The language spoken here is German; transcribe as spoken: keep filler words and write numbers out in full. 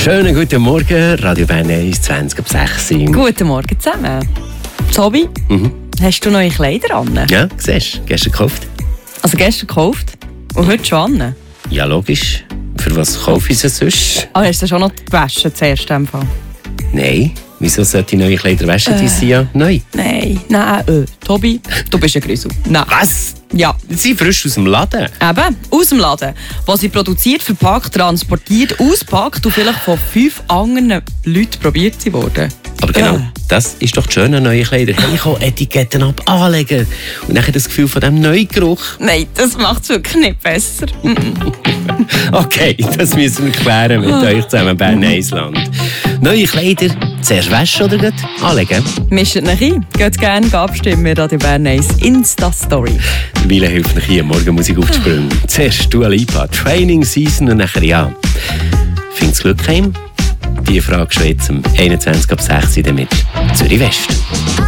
Schönen guten Morgen, Radio Bern eins, zwanzig ab sechs. Guten Morgen zusammen. Tobi, Mhm. hast du neue Kleider an? Ja, siehst du, gestern gekauft. Also gestern gekauft und heute schon an? Ja, logisch. Für was kaufe ich sie sonst? Ah, hast du schon noch gewaschen zuerst in dem Fall? Nein. Wieso sollte ich neue Kleider waschen? Die sind ja neu. Nein, nein, äh, Tobi, du bist ein Grüssel. Nein. Was? Ja. Die sind frisch aus dem Laden. Eben, aus dem Laden. Was sie produziert, verpackt, transportiert, auspackt und vielleicht von fünf anderen Leuten probiert sie worden. Aber genau, Äh. das ist doch das Schöne an neuen Kleidern. Ich kann Etiketten ab anlegen und dann das Gefühl von diesem neuen Geruch. Nein, das macht es wirklich nicht besser. Okay, das müssen wir klären mit euch zusammen, Bern Eisland. Neue Kleider, zuerst waschen oder gleich anlegen? Mischt euch ein. Geht gerne abstimmen in Radio Bern eins Insta-Story. Derweil hilft euch hier Morgenmusik aufzuspringen. Zuerst Dua Lipa, Training Season und nachher ja. Findest du Glück heim? Die Frage steht zum einundzwanzig ab sechs mit Zürich West.